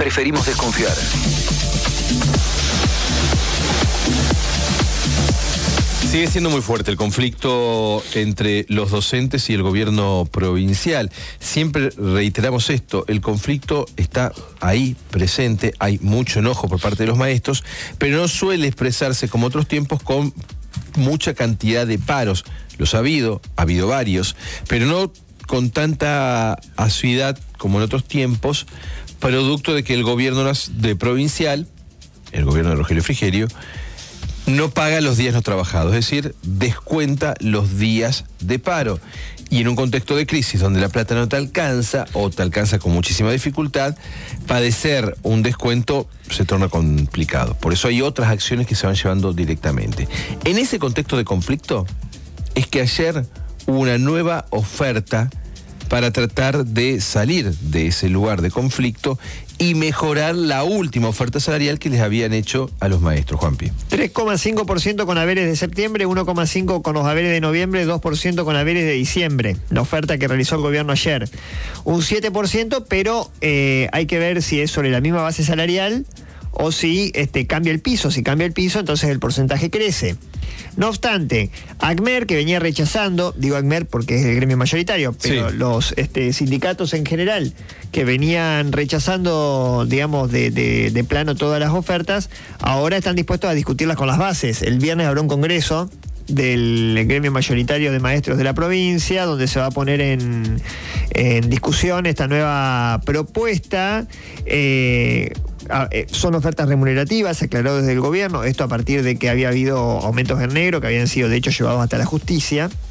preferimos desconfiar. Sigue siendo muy fuerte el conflicto entre los docentes y el gobierno provincial. Siempre reiteramos esto, el conflicto está ahí presente, hay mucho enojo por parte de los maestros, pero no suele expresarse como otros tiempos con mucha cantidad de paros. Los ha habido varios, pero no con tanta asiduidad como en otros tiempos, producto de que el gobierno de provincial, el gobierno de Rogelio Frigerio, no paga los días no trabajados, es decir, descuenta los días de paro. Y en un contexto de crisis donde la plata no te alcanza o te alcanza con muchísima dificultad, padecer un descuento se torna complicado. Por eso hay otras acciones que se van llevando directamente. En ese contexto de conflicto es que ayer hubo una nueva oferta para tratar de salir de ese lugar de conflicto y mejorar la última oferta salarial que les habían hecho a los maestros, Juanpi. 3,5% con haberes de septiembre, 1,5% con los haberes de noviembre, 2% con haberes de diciembre. La oferta que realizó el gobierno ayer. Un 7%, pero hay que ver si es sobre la misma base salarial o si cambia el piso. Si cambia el piso, entonces el porcentaje crece. No obstante, ACMER, que venía rechazando, digo ACMER porque es el gremio mayoritario, pero sí, los sindicatos en general, que venían rechazando, digamos, de plano todas las ofertas, ahora están dispuestos a discutirlas con las bases. El viernes habrá un congreso del gremio mayoritario de maestros de la provincia, donde se va a poner en discusión esta nueva propuesta. Son ofertas remunerativas, se aclaró desde el gobierno, esto a partir de que había habido aumentos en negro que habían sido de hecho llevados hasta la justicia.